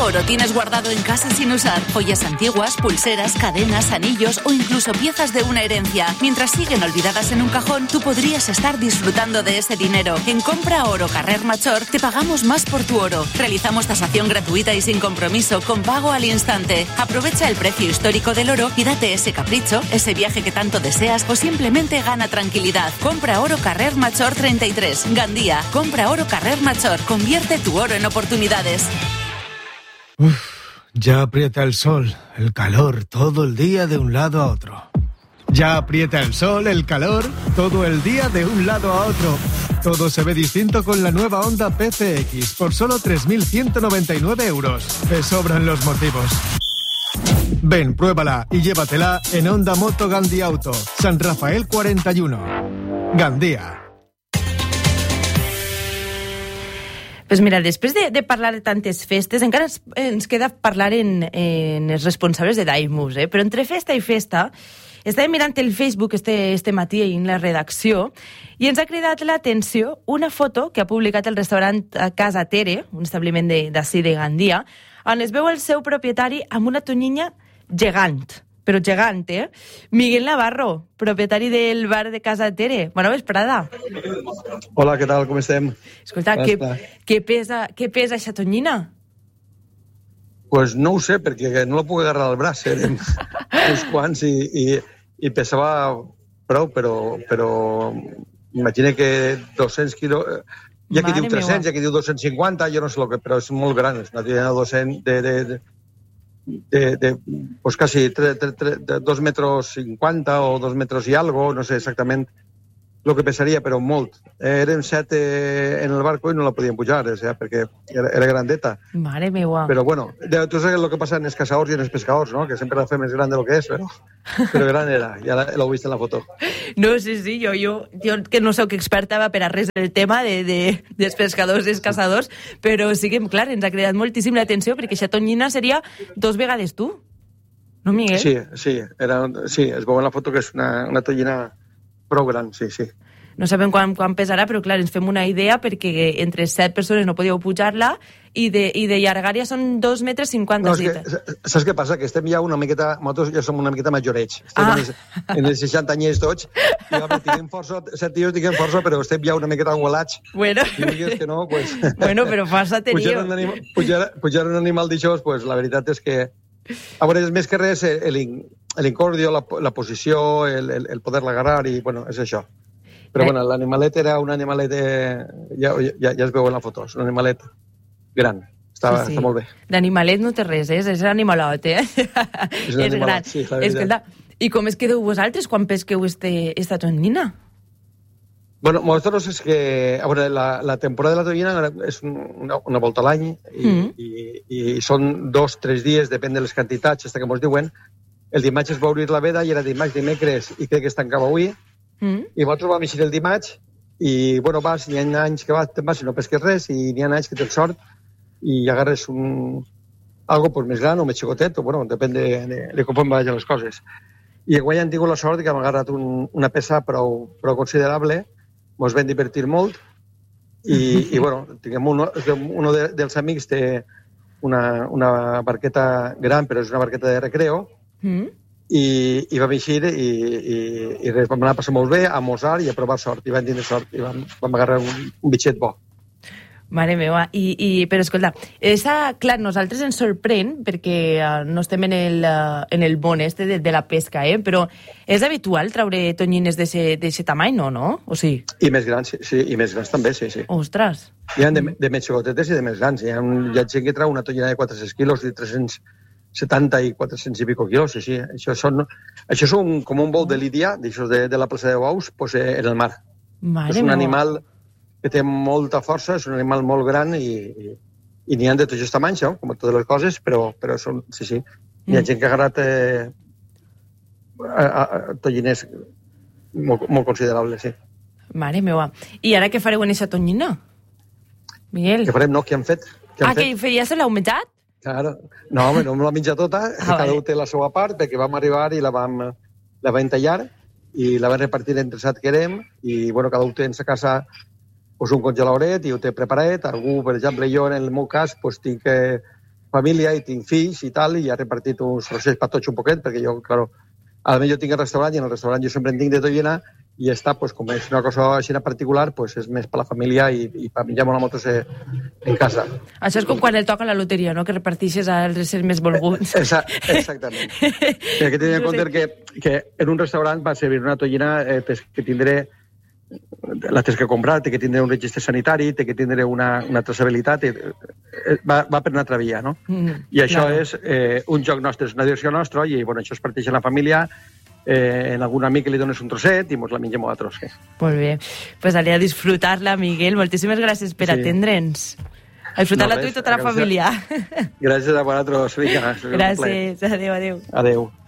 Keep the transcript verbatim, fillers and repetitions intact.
oro tienes guardado en casa sin usar? Joyas antiguas, pulseras, cadenas, anillos o incluso piezas de una herencia. Mientras siguen olvidadas en un cajón, tú podrías estar disfrutando de ese dinero. En Compra Oro Carrer Major te pagamos más por tu oro. Realizamos tasación gratuita y sin compromiso, con pago al instante. Aprovecha el precio histórico del oro y date ese capricho, ese viaje que tanto deseas o simplemente gana tranquilidad. Compra Oro Carrer Major treinta y tres, Gandía. Compra Oro Carrer Major. Convierte tu oro en oportunidades. Uf, ya aprieta el sol, el calor, todo el día de un lado a otro. Ya aprieta el sol, el calor, todo el día de un lado a otro. Todo se ve distinto con la nueva Honda P C X por solo tres mil ciento noventa y nueve euros. Te sobran los motivos. Ven, pruébala y llévatela en Honda Moto Gandía Auto, San Rafael cuarenta y uno. Gandía. Pues mira, després de, de parlar de tantes festes, encara ens, ens queda parlar en, en els responsables de Daimús, eh? Però entre festa i festa, estàvem mirant el Facebook este, este matí en la redacció i ens ha cridat l'atenció una foto que ha publicat el restaurant Casa Tere, un establiment d'ací de, de Gandia, on es veu el seu propietari amb una tonyina gegant, però gegant, eh? Miguel Navarro, propietari del bar de Casa Tere. Bona vesprada. Hola, què tal? Com estem? Escolta, què, què pesa, què pesa aquesta tonyina? Pues no ho sé, perquè no la puc agarrar al braç. Érem uns quants i, i, i pesava prou, però, però imagina que dos-cents quilos... Hi ha qui diu tres-cents, hi ha qui diu dos-cents cinquanta, jo no sé el que, però és molt gran, és una tonyina de dos-cents... De, de, de, de, de pues casi tres, tres, tres, de dos metros cincuenta o dos metros y algo, no sé exactament el que pesaria, però molt. Eh, érem set eh, en el barco i no la podíem pujar, o sea, perquè era, era grandeta. Mare meua. Però bueno, de, tu saps el que passa en els caçadors i en els pescadors, no? Que sempre la fem més gran de lo que és, però, però gran era, ja l'heu vist en la foto. No, sí, sí, jo, jo, jo que no soc experta per a res del tema de, de, dels pescadors i dels caçadors, però sí que, clar, ens ha creat moltíssim l'atenció perquè aquesta tonyina seria dos vegades tu, no, Miguel? Sí, sí, era, sí, es veu en la foto que és una, una tonyina prou gran, sí, sí. No sabem quan, quan pesarà, però clar, ens fem una idea perquè entre set persones no podíeu pujar-la i de, i de llargària són dos metres cinquanta. No, que, saps què passa? Que estem ja una miqueta... Nosaltres ja som una miqueta majorets. Estem ah. en, en els seixanta anyers tots. I home, tinguem força, set tios tinguem força, però estem ja una miqueta engolats. Bueno. I digues que no, pues... Bueno, però força teniu. Pujar un animal, pujar, pujar un animal d'aixòs, pues la veritat és que... A veure, és més que res l'incordio, la, la posició, el, el, el poder-la agarrar i, bueno, és això. Però, bueno, l'animalet era un animalet... Ja, ja, ja es veu en la foto, és un animalet gran. Està, sí, sí. Està molt bé. D'animalet no té res, eh? És animalot, eh? És, un és gran. Sí, la Escolta, i com es quedeu vosaltres quan pesqueu este, esta tonyina? Bueno, nosaltres és que... A veure, la, la temporada de la tonyina és una, una volta a l'any i, mm. i, i són dos, tres dies, depèn de les quantitats, hasta que mos diuen. El dimarts es va obrir la veda i era dimarts, dimecres, i crec que es tancava avui. Mm. I nosaltres vam eixir el dimarts i, bueno, vas, n'hi ha anys que vas, te'n vas i no pesques res i n'hi ha anys que tens sort i agarres un... algo pues, més gran o més xicotet, o, bueno, depèn de, de, de com vagin les coses. I guany han tingut la sort que hem agarrat un, una peça prou, prou considerable, ens vam divertir molt i, i bueno, tinguem uno, uno de, dels amics té una, una barqueta gran, però és una barqueta de recreo, mm. i, i vam eixir i, i, i res, vam anar a passar molt bé, a mosar i a provar sort, i vam tindre sort, i vam, vam agarrar un, un bitxet bo. Mare meva, I, i, però escolta, esa, clar, nosaltres ens sorprèn perquè uh, no estem en el, uh, en el món este de, de la pesca, eh? Però és habitual traure tonyines d'aquest tamany, no, no? O sí? I més grans, sí, sí, i més grans també, sí, sí. Ostres! Hi ha de, de més xicotetes i de més grans. Hi ha, un, hi ha gent que trau una tonyina de quatre-cents quilos i tres-cents setanta i quatre-cents i pico quilos, sí, sí. Això, són, això és un, com un vol de lídia, d'això de, de la plaça de bous, pues, eh, en el mar. Mare és un meva. animal que té molta força, és un animal molt gran i, i, i n'hi ha de tots els tamanys, no? Com totes les coses, però, però són, sí, sí. Hi ha mm. gent que ha agarrat eh, a, a, a tonyiners molt, molt considerables, sí. Mare meva. I ara què fareu en aquesta tonyina, Miguel? Què farem, no? Què han fet? Què han ah, fet? Que faries l'heu menjat? Claro. No, home, no me l'ha menjat tota, ah, cada vale. Un té la seva part, perquè vam arribar i la vam, la vam tallar i la vam repartir entre set que érem i, bueno, cada un té en sa casa pues, un congeladoret i ho té preparat. Algú, per exemple, jo, en el meu cas, pues, tinc eh, família i tinc fills i tal, i he repartit uns trossets per tots un poquet, perquè jo, claro, a més jo tinc el restaurant i en el restaurant jo sempre en tinc de tollina i està, pues, com és una cosa així particular, pues, és més per la família i, i per menjar molt a motos en casa. Això és com quan el toca la loteria, no?, que reparteixes als éssers més volguts. Exa exactament. Hay que tenir en compte que, que en un restaurant va servir una tollina eh, que tindré la tens que comprar, té que tindre un registre sanitari, té que tindre una, una traçabilitat, eh, va, va per una altra via, no? Mm, I això claro. és eh, un joc nostre, és una diversió nostra, i bueno, això es parteix en la família, eh, en algun amic que li dones un trosset i mos la mengem a trosses. Molt bé. Pues allà a disfrutar-la, Miguel. Moltíssimes gràcies per sí. atendre'ns. A disfrutar-la no, tu i tota la família. Gràcies a vosaltres, Vinga. Gràcies. Adéu, adéu. Adéu.